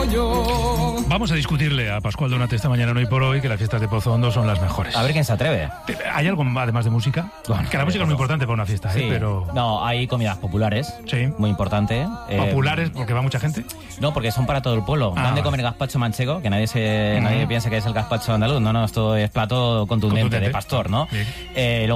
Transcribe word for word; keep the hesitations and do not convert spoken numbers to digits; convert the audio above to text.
yo. Vamos a discutirle a Pascual Donate esta mañana en Hoy por Hoy que las fiestas de Pozo Hondo son las mejores. A ver quién se atreve. ¿Hay algo además de música? Bueno, que la música es muy importante para una fiesta, sí. ¿eh? Pero... No, hay comidas populares. Sí. Muy importante. ¿Populares Eh, porque va mucha gente? No, porque son para todo el pueblo. Ah, Dan de vale. comer gazpacho manchego, que nadie se Mm. nadie piensa que es el gazpacho andaluz. No, no, esto es plato contundente, Contundente. de pastor, ¿no? Bien. Eh,